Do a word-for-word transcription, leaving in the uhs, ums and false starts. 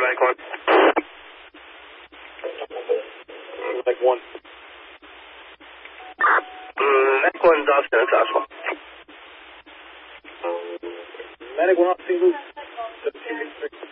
Medic one. Medic one. Mm, Medic one's off center Joshua. Medic one off single.